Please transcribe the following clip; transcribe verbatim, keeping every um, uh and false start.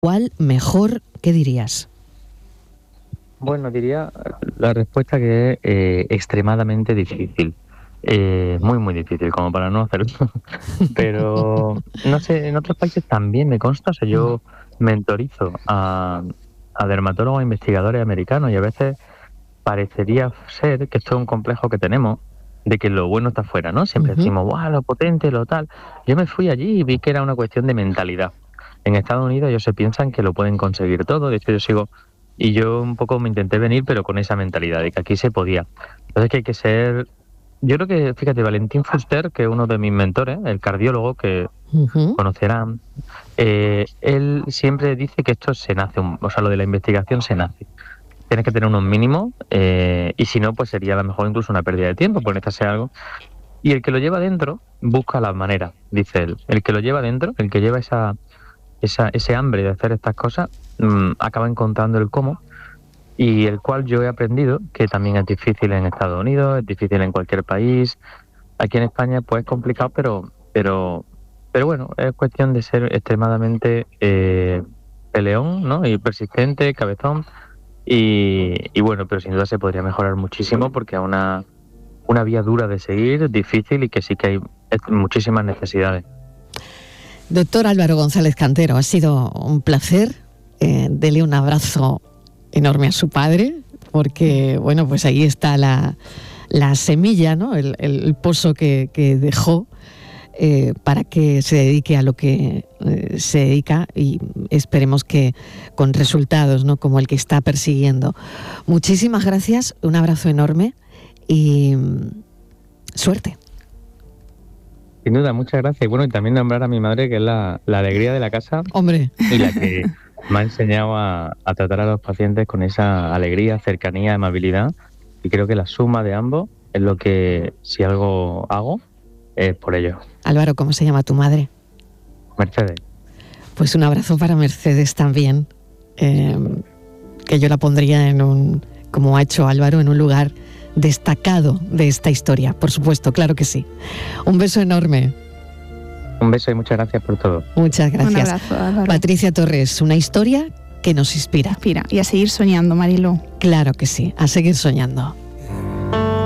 ¿Cuál mejor? ¿Qué dirías? Bueno, diría la respuesta que es eh, extremadamente difícil. Eh, muy, muy difícil, como para no hacerlo. Pero, no sé, en otros países también me consta. O sea, yo mentorizo a, a dermatólogos e investigadores americanos y a veces parecería ser que esto es un complejo que tenemos de que lo bueno está afuera, ¿no? Siempre Ujú. decimos, ¡guau, lo potente, lo tal! Yo me fui allí y vi que era una cuestión de mentalidad. En Estados Unidos ellos se piensan que lo pueden conseguir todo. De hecho, yo sigo... Y yo un poco me intenté venir, pero con esa mentalidad de que aquí se podía. Entonces que hay que ser... Yo creo que, fíjate, Valentín Fuster, que es uno de mis mentores, el cardiólogo que Ujú. conocerán, eh, él siempre dice que esto se nace, un- o sea, lo de la investigación se nace. Tienes que tener unos mínimos eh, y si no, pues sería a lo mejor incluso una pérdida de tiempo, por necesitarse algo. Y el que lo lleva dentro busca las maneras, dice él. El que lo lleva dentro, el que lleva esa, esa ese hambre de hacer estas cosas, mmm, acaba encontrando el cómo. Y el cual yo he aprendido que también es difícil en Estados Unidos, es difícil en cualquier país. Aquí en España pues es complicado, pero pero pero bueno, es cuestión de ser extremadamente eh, peleón, ¿no? Y persistente, cabezón. Y, y bueno, pero sin duda se podría mejorar muchísimo porque es una, una vía dura de seguir, difícil y que sí que hay muchísimas necesidades. Doctor Álvaro González Cantero, ha sido un placer. Eh, dele un abrazo enorme a su padre, porque bueno, pues ahí está la, la semilla, ¿no? El, el pozo que, que dejó eh, para que se dedique a lo que eh, se dedica, y esperemos que con resultados, ¿no?, como el que está persiguiendo. Muchísimas gracias, un abrazo enorme y suerte. Sin duda, muchas gracias. Y bueno, y también nombrar a mi madre, que es la, la alegría de la casa. Hombre. Y la que me ha enseñado a, a tratar a los pacientes con esa alegría, cercanía, amabilidad. Y creo que la suma de ambos es lo que, si algo hago, es por ello. Álvaro, ¿cómo se llama tu madre? Mercedes. Pues un abrazo para Mercedes también, eh, que yo la pondría en un, como ha hecho Álvaro, en un lugar destacado de esta historia, por supuesto, claro que sí. Un beso enorme. Un beso y muchas gracias por todo. Muchas gracias. Un abrazo, Álvaro. Patricia Torres, una historia que nos inspira. Inspira. Y a seguir soñando, Mariló. Claro que sí, a seguir soñando.